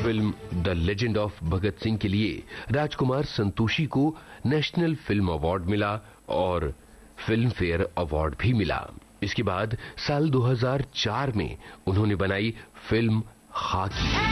Film the legend of Bhagat Singh के लिए राजकुमार संतोषी को नेशनल फिल्म अवार्ड मिला और फिल्म फेयर अवार्ड भी मिला। इसके बाद साल 2004 में उन्होंने बनाई फिल्म खाकी।